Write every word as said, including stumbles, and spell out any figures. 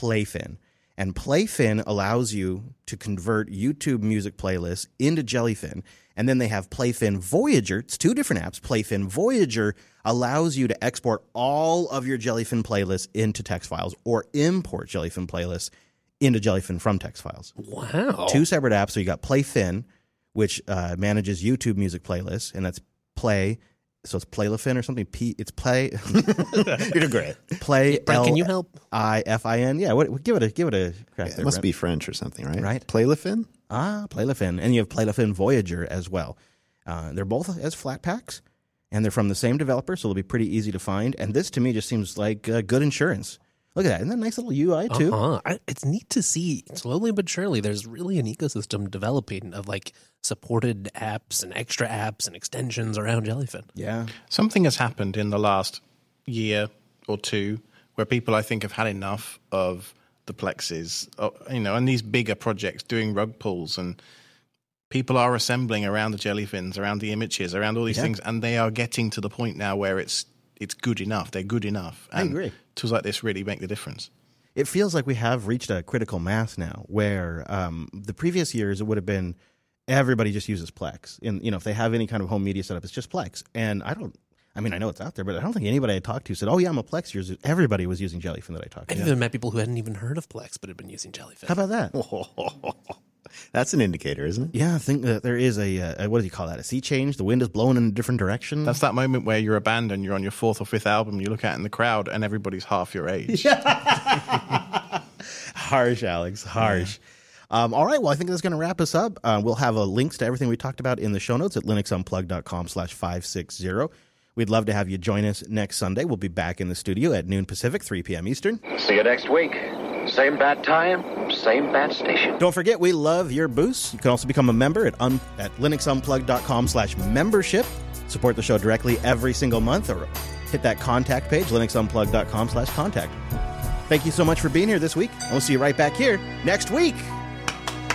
Playfin. And Playfin allows you to convert YouTube music playlists into Jellyfin. And then they have Playfin Voyager. It's two different apps. Playfin Voyager allows you to export all of your Jellyfin playlists into text files or import Jellyfin playlists into Jellyfin from text files. Wow. Two separate apps. So you got Playfin, which uh, manages YouTube music playlists, and that's Play. So it's Playlifin or something. P. It's Play. You're doing great. Play. Brent, can you help? I F I N. Yeah. What, give it a give it a crack. Yeah, there, it must Brent. be French or something, right? Right. Playlifin? Ah, Playlifin. And you have Playlifin Voyager as well. Uh, they're both as flat packs, and they're from the same developer, so they'll be pretty easy to find. And this, to me, just seems like uh, good insurance. Look at that. Isn't that a nice little U I, too? Uh-huh. I, it's neat to see, slowly but surely, there's really an ecosystem developing of, like, supported apps and extra apps and extensions around Jellyfin. Yeah. Something has happened in the last year or two where people, I think, have had enough of the Plexes, you know, and these bigger projects doing rug pulls, and people are assembling around the Jellyfins, around the images, around all these Yeah. things, and they are getting to the point now where it's it's good enough. They're good enough. And I agree. Tools like this really make the difference. It feels like we have reached a critical mass now where um, the previous years it would have been everybody just uses Plex. And, you know, if they have any kind of home media setup, it's just Plex. And I don't, I mean, I know it's out there, but I don't think anybody I talked to said, oh, yeah, I'm a Plex user. Everybody was using Jellyfin that I talked to. I've even met people who hadn't even heard of Plex but had been using Jellyfin. How about that? That's an indicator, isn't it? Yeah, I think that there is a, uh, what do you call that, a sea change? The wind is blowing in a different direction? That's that moment where you're a band and you're on your fourth or fifth album, you look out in the crowd and everybody's half your age. Harsh, Alex, harsh. Yeah. Um, all right, well, I think that's going to wrap us up. Uh, we'll have uh, links to everything we talked about in the show notes at linuxunplug.com slash 560. We'd love to have you join us next Sunday. We'll be back in the studio at noon Pacific, three p.m. Eastern. See you next week. Same bad time, same bad station. Don't forget, we love your boosts. You can also become a member at, un- at linuxunplug.com slash membership. Support the show directly every single month, or hit that contact page, linuxunplug.com slash contact. Thank you so much for being here this week, and we'll see you right back here next week.